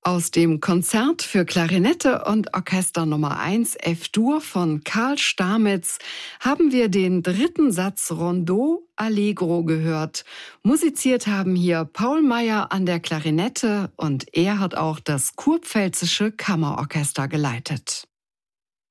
Aus dem Konzert für Klarinette und Orchester Nummer 1 F-Dur von Karl Stamitz haben wir den dritten Satz Rondeau Allegro gehört. Musiziert haben hier Paul Meyer an der Klarinette und er hat auch das Kurpfälzische Kammerorchester geleitet.